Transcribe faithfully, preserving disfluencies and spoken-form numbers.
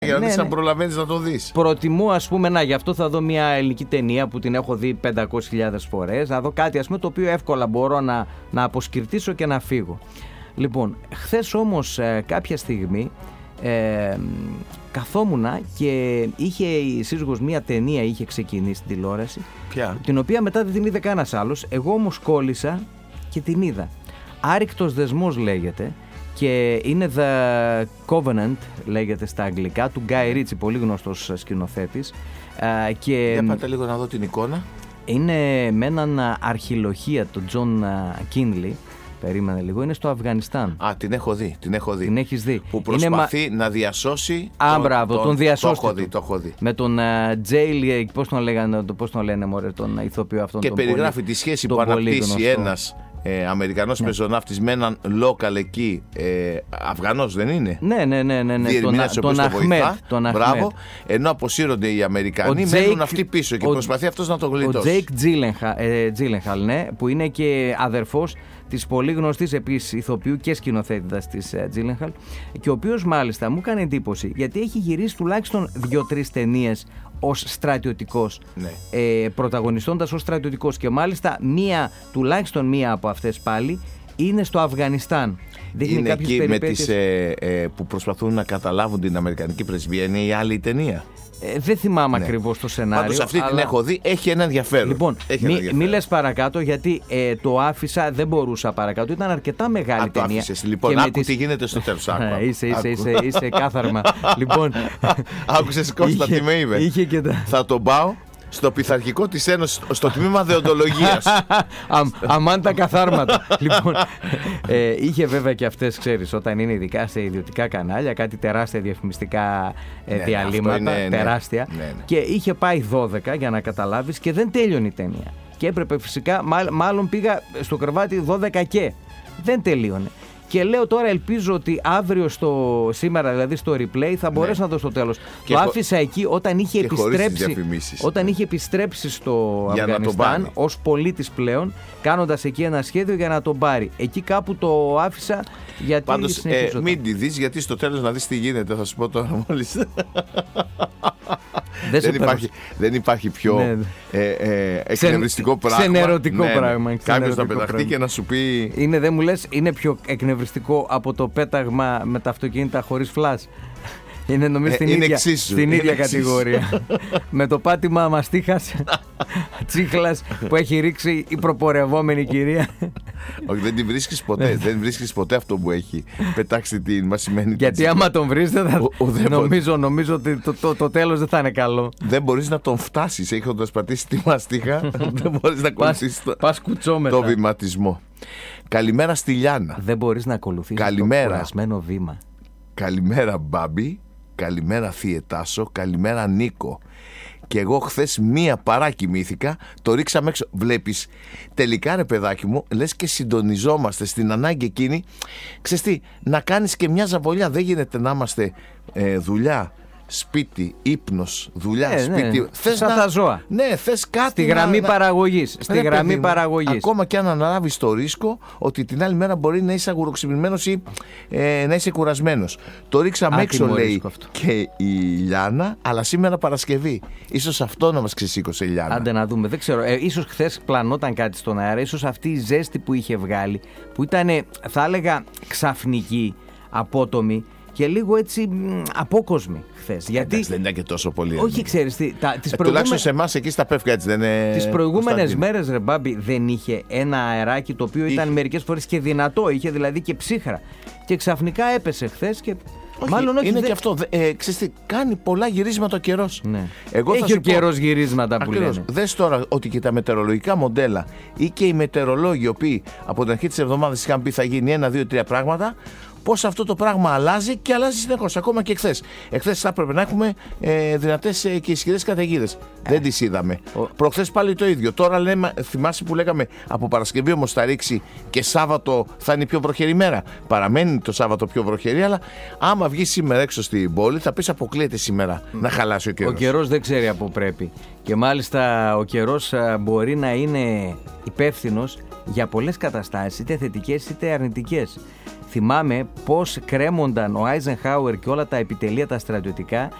Για να ναι, δεις ναι. αν προλαβαίνεις να το δεις. Προτιμώ, ας πούμε, να γι' αυτό θα δω μια ελληνική ταινία που την έχω δει πεντακόσιες χιλιάδες φορές. Να δω κάτι, ας πούμε, το οποίο εύκολα μπορώ να, να αποσκυρτήσω και να φύγω. Λοιπόν, χθες όμως ε, κάποια στιγμή ε, καθόμουνα και είχε η σύζυγος μια ταινία, είχε ξεκινήσει στην τηλεόραση. Ποια? Την οποία μετά δεν την είδε κανένας άλλος. Εγώ όμως κόλλησα και την είδα. Άρρηκτος δεσμός λέγεται. Και είναι The Covenant, λέγεται στα αγγλικά, του Guy Ritchie, πολύ γνωστός σκηνοθέτης. Και για πάτε λίγο να δω την εικόνα. Είναι με έναν αρχιλοχία, τον John Kinley. Περίμενε λίγο, είναι στο Αφγανιστάν. Α, την έχω δει, την έχω δει. Την έχεις δει. Που προσπαθεί είναι... να διασώσει. Α, τον, μπράβο, τον, τον διασώσει. Το έχω δει, το έχω δει. Με τον uh, Jail, πώς τον λέγανε, πώς τον λένε, μωρέ, τον ηθοποιό αυτόν. Και τον περιγράφει πολύ, τη σχέση που αναπτύσσει ένας ε, Αμερικανός ναι. πεζοναύτης με έναν local εκεί, ε, Αφγανός δεν είναι? Ναι, ναι, ναι, ναι, ναι. Διερμηνέας τον, τον Αχμέτ. Τον Μπράβο. Ενώ αποσύρονται οι Αμερικανοί, μένουν Jake, αυτοί πίσω και ο, προσπαθεί αυτός να τον γλιτώσει. Ο Τζέικ Τζίλενχαλ, ναι, που είναι και αδερφός της πολύ γνωστής επίσης ηθοποιού και σκηνοθέτηδας της Τζίλενχαλ, και ο οποίος μάλιστα μου έκανε εντύπωση γιατί έχει γυρίσει τουλάχιστον δύο-τρεις ταινίες ως στρατιωτικός, ναι. ε, πρωταγωνιστώντας ως στρατιωτικός, και μάλιστα μία, τουλάχιστον μία από αυτές πάλι είναι στο Αφγανιστάν. Δείχνει είναι εκεί περιπέτειες... με τις, ε, ε, που προσπαθούν να καταλάβουν την Αμερικανική πρεσβεία, είναι η άλλη ταινία. Ε, δεν θυμάμαι ναι. ακριβώς το σενάριο. Πάντως αυτή αλλά... την έχω δει, έχει ένα ενδιαφέρον. Λοιπόν, μη, μη λες παρακάτω, γιατί ε, το άφησα, δεν μπορούσα παρακάτω. Ήταν αρκετά μεγάλη Α, ταινία. Το άφησες. Λοιπόν, άκου τις... τι γίνεται στο τέλος. είσαι, είσαι, είσαι, είσαι κάθαρμα. Λοιπόν, άκουσες Κώστα τι με είπε. Είχε και τα... Θα τον πάω στο πειθαρχικό της Ένωσης, στο τμήμα δεοντολογίας. Αμάν τα καθάρματα. Λοιπόν, ε, είχε βέβαια και αυτές, ξέρεις, όταν είναι ειδικά σε ιδιωτικά κανάλια, κάτι τεράστια διαφημιστικά ε, ναι, διαλύματα, είναι, τεράστια. Ναι, ναι. Και είχε πάει δώδεκα, για να καταλάβεις, και δεν τέλειωνε η ταινία. Και έπρεπε φυσικά, μάλλον, μάλλον πήγα στο κρεβάτι δώδεκα και δεν τελείωνε. Και λέω τώρα, ελπίζω ότι αύριο, στο, σήμερα δηλαδή στο replay, θα μπορέσω ναι. να δω στο τέλος. Το άφησα εκεί όταν είχε επιστρέψει, όταν είχε επιστρέψει στο για Αφγανιστάν ως πολίτης πλέον, κάνοντας εκεί ένα σχέδιο για να τον πάρει. Εκεί κάπου το άφησα, γιατί πάντως ε, μην τη δεις, γιατί στο τέλος να δεις τι γίνεται, θα σου πω τώρα μόλις. Δεν, δεν, υπάρχει, δεν υπάρχει πιο ναι. ε, ε, εκνευριστικό πράγμα. Ξενερωτικό ναι, πράγμα. Κάποιος να πεταχτεί πράγμα. Και να σου πει. Είναι, δεν μου λες, είναι πιο εκνευριστικό από το πέταγμα με τα αυτοκίνητα χωρίς φλας. Είναι νομίζω στην, ε, είναι ίδια, εξίσου, στην είναι ίδια κατηγορία. Με το πάτημα μαστίχας τσίχλας που έχει ρίξει η προπορευόμενη κυρία. Όχι, δεν την βρίσκεις ποτέ. Δεν βρίσκεις ποτέ αυτό που έχει πετάξει την μασημένη. Γιατί άμα τον βρεις, θα... νομίζω, νομίζω ότι το, το, το τέλος δεν θα είναι καλό. Δεν μπορείς να τον φτάσεις έχοντας πατήσει τη μαστίχα. Δεν μπορείς να ακολουθήσεις το, το βηματισμό. Καλημέρα στη Λιάνα. Δεν μπορείς να ακολουθήσεις το κουρασμένο βήμα. Καλημέρα Μπάμπη. Καλημέρα Θιε Τάσο, καλημέρα Νίκο. Και εγώ χθες μία παρά κοιμήθηκα, το ρίξαμε έξω. Βλέπεις, τελικά ρε παιδάκι μου, λες και συντονιζόμαστε στην ανάγκη εκείνη. Ξέρεις τι, να κάνεις και μια ζαβολιά. Δεν γίνεται να είμαστε ε, δουλειά, σπίτι, ύπνος, δουλειά, ε, σπίτι. Ναι. Θες σαν να... τα ζώα. Ναι, θες κάτι. Στη γραμμή να... παραγωγής. Στη ρε, γραμμή παιδί, παραγωγής. Ακόμα και αν αναλάβεις το ρίσκο ότι την άλλη μέρα μπορεί να είσαι αγουροξυπνημένος ή ε, να είσαι κουρασμένος. Το ρίξαμε έξω, λέει και η Λιάνα, αλλά σήμερα Παρασκευή. Ίσως αυτό να μας ξεσήκωσε η Λιάνα. Άντε να δούμε, δεν ξέρω. Ε, ίσως χθες πλανόταν κάτι στον αέρα. Ίσως αυτή η ζέστη που είχε βγάλει, που ήταν, θα έλεγα, ξαφνική, απότομη και λίγο έτσι μ, απόκοσμη χθες. Γιατί δεν ήταν και τόσο πολύ. Όχι, ξέρεις τι. Τα, τις ε, προηγούμε... Τουλάχιστον σε εμάς εκεί στα Πεύκα έτσι δεν είναι. Τις προηγούμενες μέρες, ρε Μπάμπη, δεν είχε ένα αεράκι το οποίο είχε. Ήταν μερικές φορές και δυνατό. Είχε δηλαδή και ψύχρα. Και ξαφνικά έπεσε χθες και. Όχι, μάλλον όχι. Είναι δε... και αυτό. Ε, ξέρεις τι, κάνει πολλά γυρίσματα ο καιρός. Ναι. Εγώ έχει ο καιρός πω... γυρίσματα που Ακριβώς. Λένε. Δες τώρα ότι και τα μετεωρολογικά μοντέλα ή και οι μετεωρολόγοι, οι οποίοι από την αρχή της εβδομάδας είχαν πει θα γίνει ένα, δύο, τρία πράγματα. Πώς αυτό το πράγμα αλλάζει και αλλάζει συνεχώς. Ακόμα και εχθές. Εχθές θα έπρεπε να έχουμε ε, δυνατές ε, και ισχυρές καταιγίδες. Ε. Δεν τις είδαμε. Ο... Προχθές πάλι το ίδιο. Τώρα λέμε, θυμάσαι που λέγαμε από Παρασκευή όμως θα ρίξει και Σάββατο θα είναι η πιο βροχερή μέρα. Παραμένει το Σάββατο πιο βροχερή, αλλά άμα βγει σήμερα έξω στην πόλη θα πεις αποκλείεται σήμερα mm. να χαλάσει ο καιρός. Ο καιρός δεν ξέρει από πρέπει. Και μάλιστα ο καιρός μπορεί να είναι υπεύθυνος για πολλές καταστάσεις, είτε θετικές είτε αρνητικές. Θυμάμαι πώς κρέμονταν ο Άιζενχάουερ και όλα τα επιτελεία τα στρατιωτικά